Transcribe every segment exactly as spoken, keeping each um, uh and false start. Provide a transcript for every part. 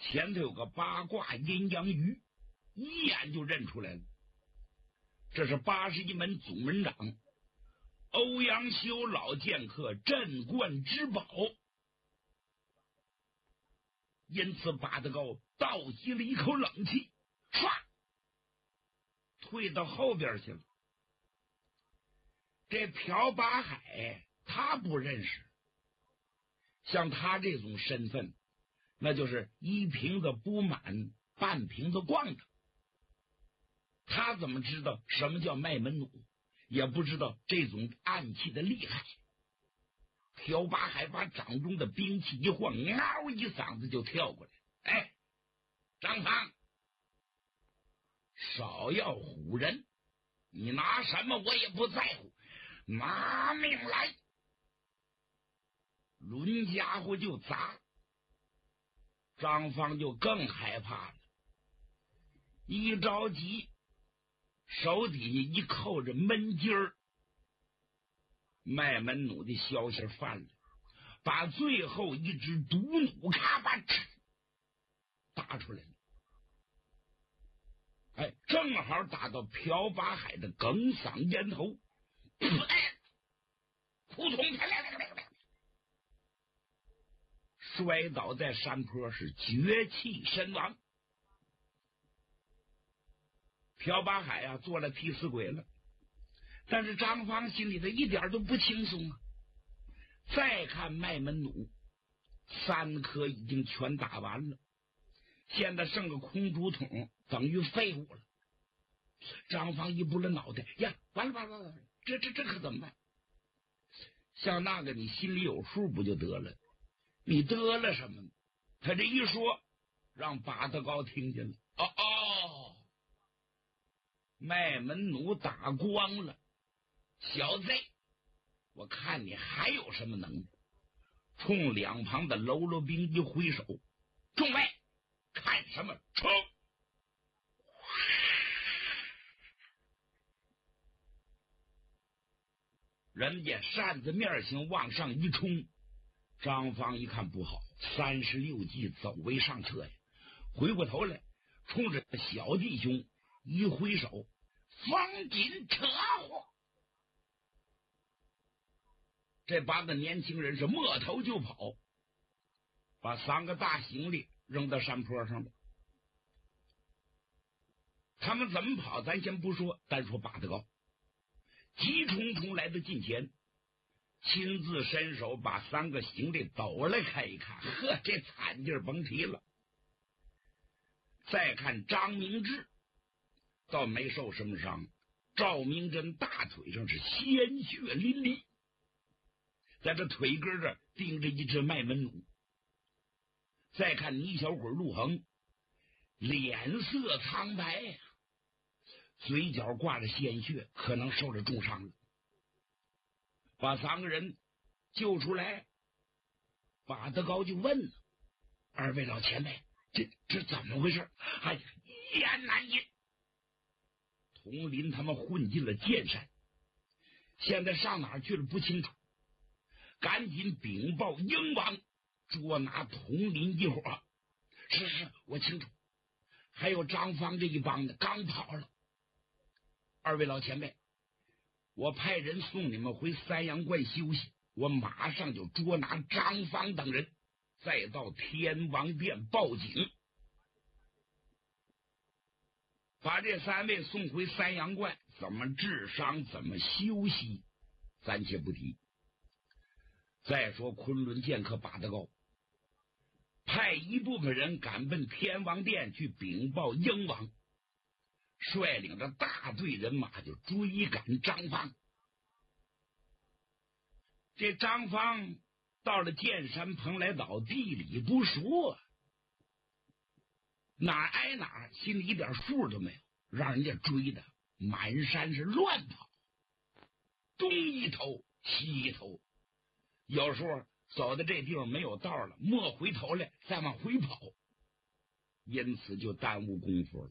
前头有个八卦阴阳鱼，一眼就认出来了，这是八十一门总门长欧阳修老剑客镇馆之宝。因此巴德高倒吸了一口冷气，唰退到后边去了。这朴八海他不认识，像他这种身份，那就是一瓶子不满半瓶子逛着。他怎么知道什么叫卖门弩，也不知道这种暗器的厉害。朴八海把掌中的兵器一晃，嗷一嗓子就跳过来。哎，张芳，少要唬人，你拿什么我也不在乎，拿命来！抡家伙就砸。张芳就更害怕了，一着急手底下一扣着闷筋儿，卖门弩的消息犯了，把最后一支毒弩咔吧打出来了。哎，正好打到朴八海的哽嗓咽头，哎，扑通，摔倒在山坡，是绝气身亡。朴八海啊做了替死鬼了，但是张芳心里头一点都不轻松啊。再看卖门弩，三颗已经全打完了，现在剩个空竹筒，等于废物了。张芳一拨了脑袋，呀，完了完了完了，这这这可怎么办？像那个你心里有数不就得了？你得了什么？他这一说，让巴德高听见了。哦哦，卖门弩打光了，小子，我看你还有什么能耐？冲两旁的喽啰兵一挥手，众位看什么？冲！人家扇子面形往上一冲，张芳一看不好，三十六计走为上策呀！回过头来，冲着小弟兄一挥手，风紧扯火。这八个年轻人是摸头就跑，把三个大行李扔到山坡上了。他们怎么跑咱先不说，单说巴德高急冲冲来到近前，亲自伸手把三个行李抖来看一看，呵，这惨劲儿甭提了。再看张明志倒没受什么伤，赵明珍大腿上是鲜血淋漓，在这腿根这钉着一只卖门弩。再看倪小鬼陆恒，脸色苍白呀、啊，嘴角挂着鲜血，可能受了重伤了。把三个人救出来，巴德高就问了：“二位老前辈，这这怎么回事？”哎呀，一言难尽。佟林他们混进了剑山，现在上哪儿去了不清楚，赶紧禀报英王，捉拿佟林一伙。是是，我清楚。还有张芳这一帮的刚跑了。二位老前辈，我派人送你们回三阳观休息，我马上就捉拿张芳等人，再到天王殿报警，把这三位送回三阳观。怎么治伤，怎么休息，暂且不提。再说昆仑剑客巴德高派一部分人赶奔天王殿去禀报英王，率领着大队人马就追赶张芳。这张芳到了剑山蓬莱岛，地理不熟，哪儿挨哪儿，心里一点数都没有，让人家追的满山是乱跑，东一头西一头，有时候走到这地方没有道了，莫回头来再往回跑，因此就耽误功夫了。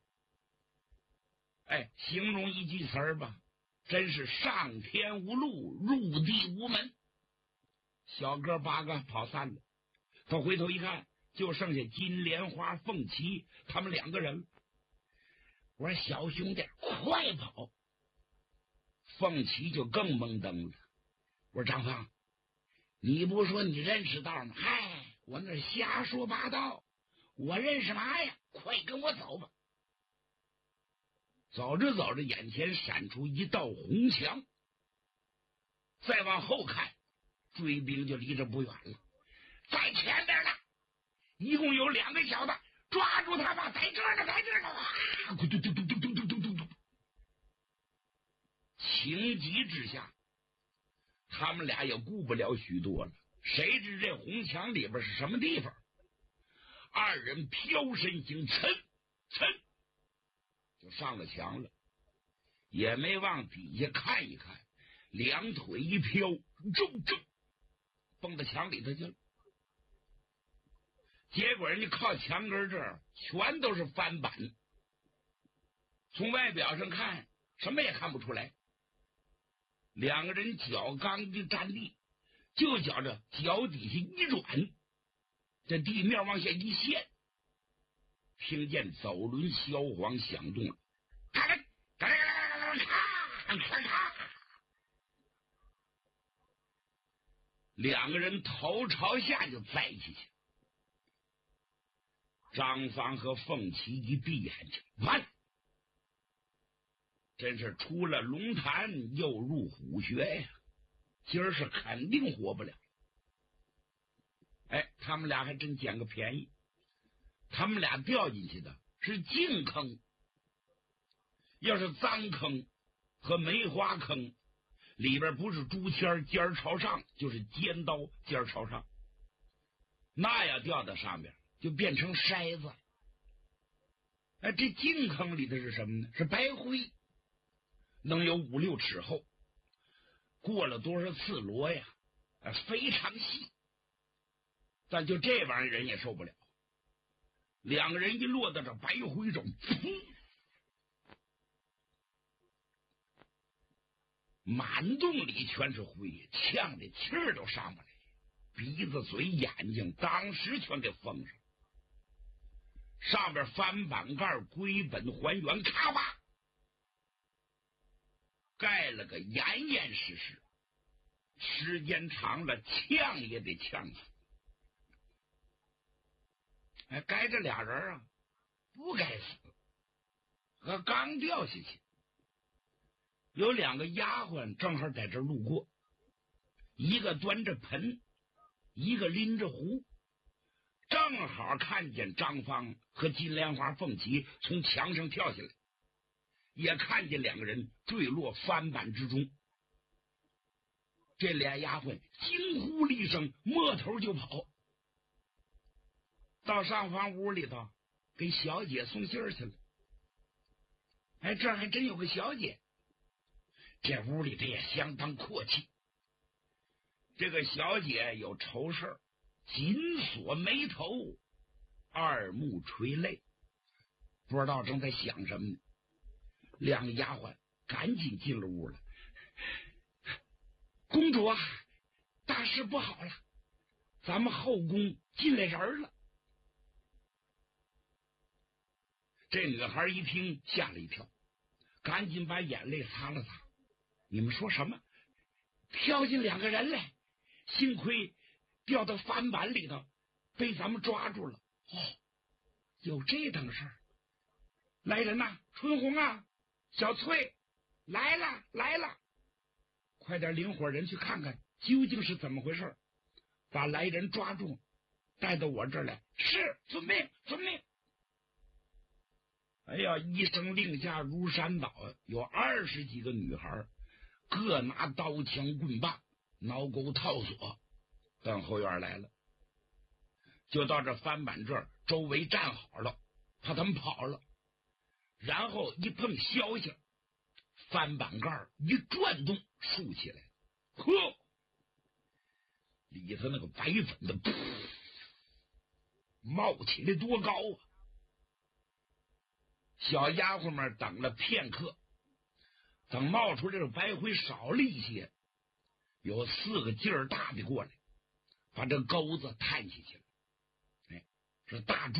哎，形容一句词儿吧，真是上天无路，入地无门。小哥八个跑散了，他回头一看， 就剩下金莲花、凤琪他们两个人。我说小兄弟，快跑！凤琪就更懵登了。我说张芳，你不说你认识道吗？嗨，我那瞎说八道，我认识嘛呀？快跟我走吧！走着走着，眼前闪出一道红墙，再往后看，追兵就离这不远了，在前边呢，一共有两个小子，抓住他吧，在这儿呢，在这儿呢！啊，嘟嘟嘟嘟嘟嘟嘟嘟嘟！情急之下，他们俩也顾不了许多了，谁知这红墙里边是什么地方？二人飘身行，沉沉就上了墙了，也没往底下看一看，两腿一飘，正正蹦到墙里头去了。结果人家靠墙根这儿全都是翻板，从外表上看什么也看不出来。两个人脚刚的站立，就觉着脚底下一软，这地面往下一陷，听见走轮萧簧响动了，咔咔咔咔咔咔，两个人头朝下就栽下去。张芳和凤琪一闭眼睛，完，真是出了龙潭又入虎穴呀！今儿是肯定活不了。哎，他们俩还真捡个便宜，他们俩掉进去的是净坑，要是脏坑和梅花坑里边不是竹签尖朝上，就是尖刀尖朝上，那要掉到上面就变成筛子。哎，这净坑里的是什么呢？是白灰，能有五六尺厚，过了多少次螺呀，非常细。但就这玩意儿人也受不了，两个人一落到这白灰中，满洞里全是灰，呛的气儿都上不来，鼻子嘴眼睛当时全给封上，上边翻板盖归本还原，咔吧盖了个严严实实，时间长了呛也得呛死。哎，该这俩人啊不该死，和刚掉下去。有两个丫鬟正好在这路过，一个端着盆，一个拎着壶，正好看见张芳和金莲花、凤琪从墙上跳下来，也看见两个人坠落翻板之中。这俩丫鬟惊呼了一声，摸头就跑，到上房屋里头给小姐送信儿去了。哎，这还真有个小姐，这屋里头也相当阔气。这个小姐有愁事儿，紧锁眉头，二目垂泪，不知道正在想什么呢。两个丫鬟赶紧进了屋了。公主啊，大事不好了，咱们后宫进来人了。这女孩一听吓了一跳，赶紧把眼泪擦了擦。你们说什么？跳进两个人来，幸亏掉到翻板里头，被咱们抓住了。哦，有这等事儿！来人呐，春红啊，小翠，来了来了，快点领伙人去看看究竟是怎么回事，把来人抓住，带到我这儿来。是，遵命遵命。哎呀，一声令下如山倒啊！有二十几个女孩，各拿刀枪棍棒、挠钩套索，奔后院来了。就到这翻板这儿，周围站好了，怕他们跑了。然后一碰消息，翻板盖一转动，竖起来，呵，里头那个白粉的噗冒起来多高啊！小丫鬟们等了片刻，等冒出这种白灰少了一些，有四个劲儿大的过来，把这钩子探下去了。哎， 是大